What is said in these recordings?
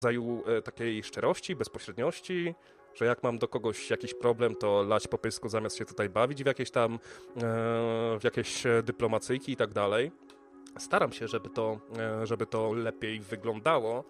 rodzaju takiej szczerości, bezpośredniości, że jak mam do kogoś jakiś problem, to lać po pysku zamiast się tutaj bawić w jakieś tam, w jakieś dyplomacyjki i tak dalej. Staram się, żeby to lepiej wyglądał.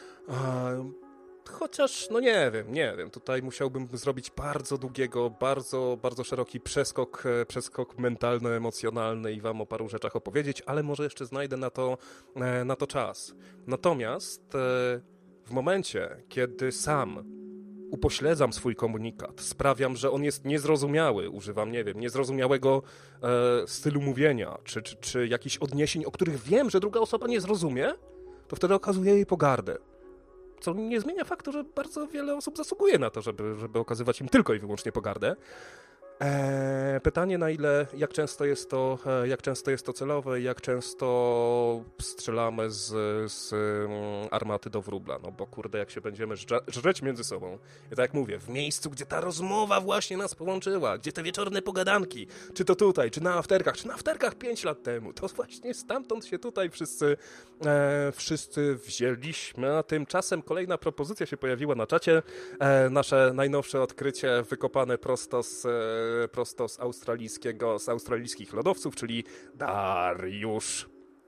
Chociaż, no nie wiem, tutaj musiałbym zrobić bardzo długiego, bardzo szeroki przeskok mentalno-emocjonalny i wam o paru rzeczach opowiedzieć, ale może jeszcze znajdę na to czas. Natomiast w momencie, kiedy sam upośledzam swój komunikat, sprawiam, że on jest niezrozumiały, używam, nie wiem, niezrozumiałego stylu mówienia, czy jakichś odniesień, o których wiem, że druga osoba nie zrozumie, to wtedy okazuję jej pogardę. Co nie zmienia faktu, że bardzo wiele osób zasługuje na to, żeby okazywać im tylko i wyłącznie pogardę. Pytanie na ile, jak często jest to celowe, jak często strzelamy z armaty do wróbla, no bo kurde, jak się będziemy żreć między sobą, i tak jak mówię, w miejscu, gdzie ta rozmowa właśnie nas połączyła, gdzie te wieczorne pogadanki, czy to tutaj, czy na afterkach 5 lat temu, to właśnie stamtąd się tutaj wszyscy wzięliśmy, a tymczasem kolejna propozycja się pojawiła na czacie, nasze najnowsze odkrycie wykopane prosto z australijskich lodowców, czyli Dariusz.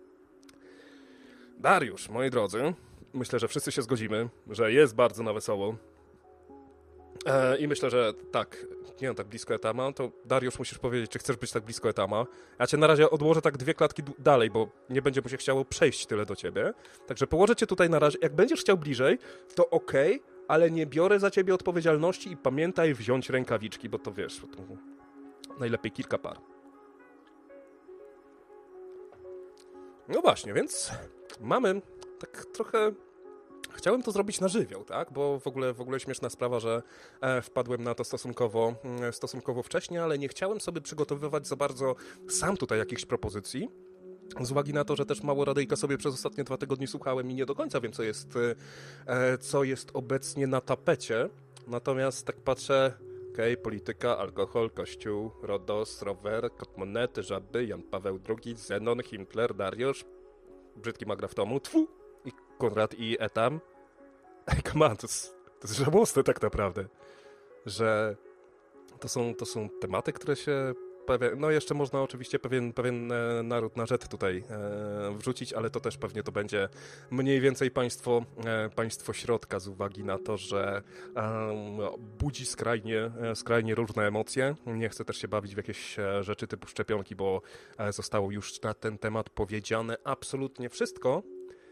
Dariusz, moi drodzy, myślę, że wszyscy się zgodzimy, że jest bardzo na wesoło. I myślę, że tak, nie wiem, tak blisko Etama, to Dariusz musisz powiedzieć, czy chcesz być tak blisko Etama. Ja cię na razie odłożę tak 2 klatki dalej, bo nie będzie mu się chciało przejść tyle do ciebie. Także położę cię tutaj na razie. Jak będziesz chciał bliżej, to okej, ale nie biorę za ciebie odpowiedzialności i pamiętaj wziąć rękawiczki, bo to wiesz, to najlepiej kilka par. No właśnie, więc mamy tak trochę... Chciałem to zrobić na żywioł, tak? Bo w ogóle śmieszna sprawa, że wpadłem na to stosunkowo wcześnie, ale nie chciałem sobie przygotowywać za bardzo sam tutaj jakichś propozycji. Z uwagi na to, że też mało radyjka sobie przez ostatnie 2 tygodnie słuchałem i nie do końca wiem, co jest obecnie na tapecie. Natomiast tak patrzę, polityka, alkohol, kościół, RODOS, rower, kot monety, żaby, Jan Paweł II, Zenon, Hitler, Dariusz, brzydki magra w domu, tfu, i Konrad i Etam. Ej, come on, to jest żałosne tak naprawdę, że to są tematy, które się no jeszcze można oczywiście pewien naród na rzet tutaj wrzucić, ale to też pewnie to będzie mniej więcej państwo środka z uwagi na to, że budzi skrajnie różne emocje. Nie chcę też się bawić w jakieś rzeczy typu szczepionki, bo zostało już na ten temat powiedziane absolutnie wszystko.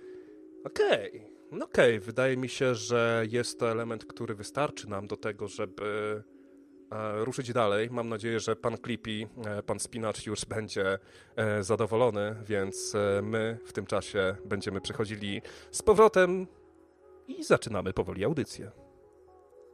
Okej, wydaje mi się, że jest to element, który wystarczy nam do tego, żeby ruszyć dalej. Mam nadzieję, że pan Clippy, pan Spinacz już będzie zadowolony, więc my w tym czasie będziemy przechodzili z powrotem i zaczynamy powoli audycję.